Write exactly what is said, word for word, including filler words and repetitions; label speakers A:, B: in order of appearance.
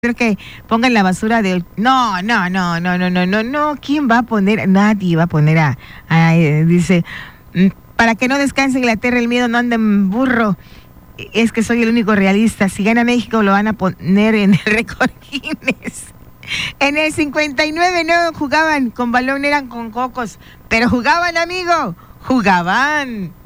A: Creo que pongan la basura de... No, no, no, no, no, no, no, no. ¿Quién va a poner? Nadie va a poner a... a eh, dice, mm, para que no descanse Inglaterra, el miedo no ande en burro. Es que soy el único realista. Si gana México, lo van a poner en el récord Guinness. En el cincuenta y nueve no jugaban con balón, eran con cocos. Pero jugaban, amigo. Jugaban.